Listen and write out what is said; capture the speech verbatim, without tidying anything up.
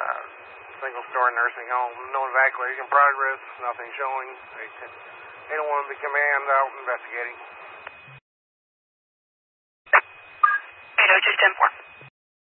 uh, single-story nursing home. No evacuation progress, nothing showing. eight oh one to command out investigating. eight oh two ten four.